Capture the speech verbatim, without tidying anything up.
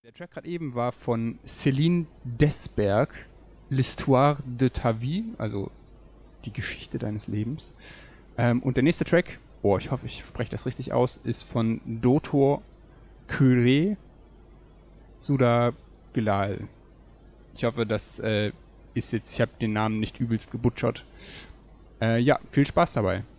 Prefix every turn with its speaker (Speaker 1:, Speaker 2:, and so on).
Speaker 1: Der Track gerade eben war von Céline Desberg, L'Histoire de ta vie, also die Geschichte deines Lebens. Ähm, und der nächste Track, oh, ich hoffe, ich spreche das richtig aus, ist von Dotor Curé Suda Bilal. Ich hoffe, das äh, ist jetzt, ich habe den Namen nicht übelst gebutschert. Äh, ja, viel Spaß dabei.